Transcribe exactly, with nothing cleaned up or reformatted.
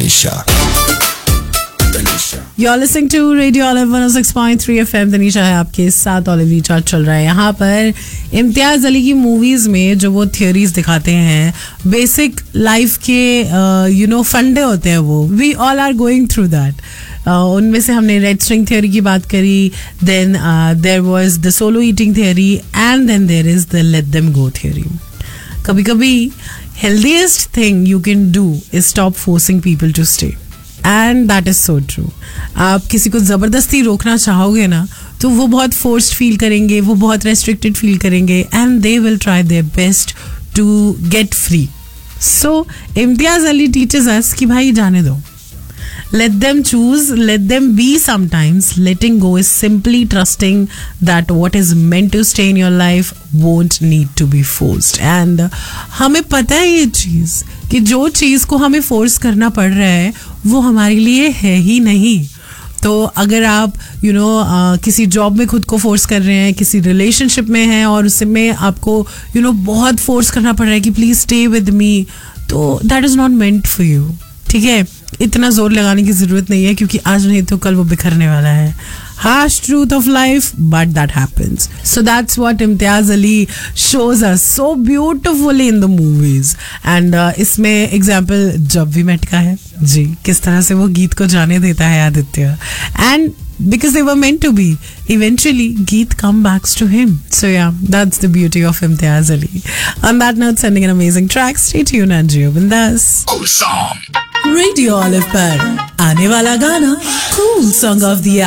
Tanisha. You're listening to Radio Olive one oh six point three F M. Tanisha है आपके साथ. Olive recharge चल रहा है यहाँ पर. इम्तियाज अली की मूवीज में जो वो थियोरीज दिखाते हैं, बेसिक लाइफ के यू नो फंडे होते हैं, वो we all are going through that. उनमें से हमने रेड स्ट्रिंग थ्योरी की बात करी, then there was the solo eating theory, and then there is the let them go theory. कभी कभी healthiest thing you can do is stop forcing people to stay. And that is so true. आप किसी को ज़बरदस्ती रोकना चाहोगे ना, तो वो बहुत forced feel करेंगे, वो बहुत restricted feel करेंगे, and they will try their best to get free. So Imtiaz Ali teaches us कि भाई जाने दो. Let them choose, let them be sometimes. Letting go is simply trusting that what is meant to stay in your life won't need to be forced. And हमें पता है ये चीज़ कि जो चीज़ को हमें फोर्स करना पड़ रहा है वो हमारे लिए है ही नहीं. तो अगर आप you you no know, uh, किसी जॉब में खुद को फोर्स कर रहे हैं, किसी रिलेशनशिप में हैं और उसमें आपको यू you नो know, बहुत फोर्स करना पड़ रहा है कि प्लीज़ स्टे विद मी, तो that is not meant for you. ठीक है, इतना जोर लगाने की जरूरत नहीं है, क्योंकि आज नहीं तो कल वो बिखरने वाला है. Harsh truth of life, but that happens. So that's what Imtiaz Ali shows us so beautifully in the movies. And uh, इसमें example जब भी मेट का है जी, किस तरह से वो गीत को जाने देता है Aditya. And because they were meant to be, eventually Geet come back to him. So yeah, that's the beauty of Imtiaz Ali. On that note, sending an amazing track. Stay tuned and Jio Bindas. Cool song. Radio Olive पर आने वाला गाना cool song of the